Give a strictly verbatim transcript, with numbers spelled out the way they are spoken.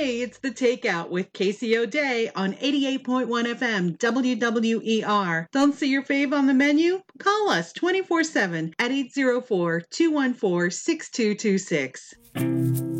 Hey, it's The Takeout with Casey O'Day on eighty-eight point one F M W W E R. Don't see your fave on the menu? Call us twenty-four seven at eight zero four, two one four, six two two six.